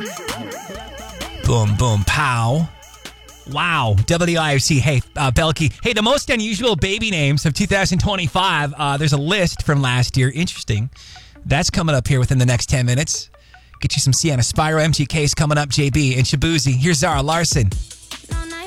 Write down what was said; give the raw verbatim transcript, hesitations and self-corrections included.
Boom, boom, pow. Wow. W I R C. Hey, uh, Belky. Hey, the most unusual baby names of two thousand twenty-five. Uh, there's a list from last year. Interesting. That's coming up here within the next ten minutes. Get you some Sienna Spyro. M G K's coming up, J B, and Shabuzi. Here's Zara Larson.